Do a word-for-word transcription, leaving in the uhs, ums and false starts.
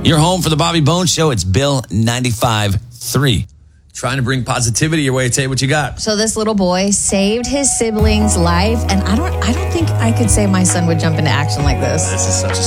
Your home for the Bobby Bones Show. It's Bill ninety-five three. Trying to bring positivity your way. Tay, what you got? So this little boy saved his sibling's life, and I don't I don't think I could say my son would jump into action like this. This is such a